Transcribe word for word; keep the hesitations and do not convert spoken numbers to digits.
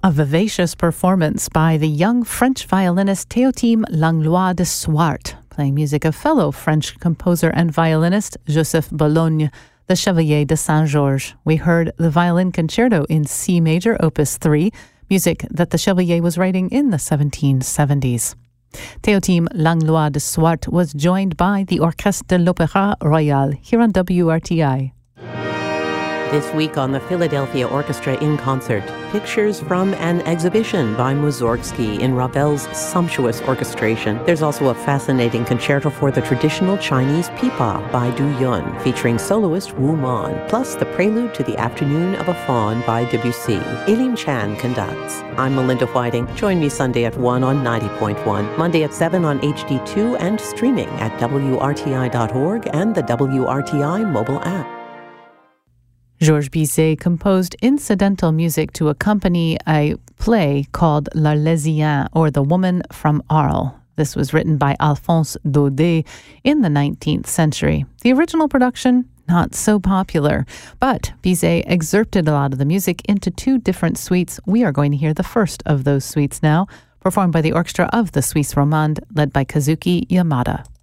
A vivacious performance by the young French violinist Théotime Langlois de Swart, playing music of fellow French composer and violinist Joseph Bologne, the Chevalier de Saint-Georges. We heard the violin concerto in C major, opus three, music that the Chevalier was writing in the seventeen seventies. Théotime Langlois de Swart was joined by the Orchestre de l'Opéra Royal here on W R T I. This week on the Philadelphia Orchestra in Concert, pictures from an exhibition by Mussorgsky in Ravel's sumptuous orchestration. There's also a fascinating concerto for the traditional Chinese pipa by Du Yun, featuring soloist Wu Man, plus the prelude to the Afternoon of a Faun by Debussy. Eileen Chan conducts. I'm Melinda Whiting. Join me Sunday at one on ninety point one, Monday at seven on H D two, and streaming at W R T I dot org and the W R T I mobile app. Georges Bizet composed incidental music to accompany a play called L'Arlésienne, or The Woman from Arles. This was written by Alphonse Daudet in the nineteenth century. The original production, not so popular, but Bizet excerpted a lot of the music into two different suites. We are going to hear the first of those suites now, performed by the orchestra of the Suisse Romande, led by Kazuki Yamada.